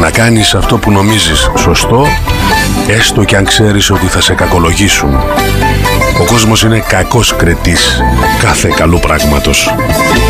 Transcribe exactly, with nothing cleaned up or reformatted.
Να κάνεις αυτό που νομίζεις σωστό, έστω κι αν ξέρεις ότι θα σε κακολογήσουν. Ο κόσμος είναι κακός κριτής κάθε καλού πράγματος.